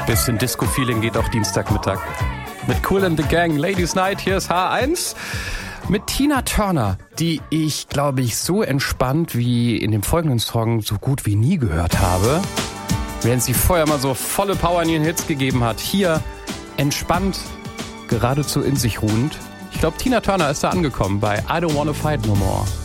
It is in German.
Bisschen Disco-Feeling geht auch Dienstagmittag. Mit Kool and the Gang, Ladies Night, hier ist H1. Mit Tina Turner, die ich, glaube ich, so entspannt wie in dem folgenden Song so gut wie nie gehört habe. Während sie vorher mal so volle Power in ihren Hits gegeben hat. Hier entspannt, geradezu in sich ruhend. Ich glaube, Tina Turner ist da angekommen bei I Don't Wanna Fight No More.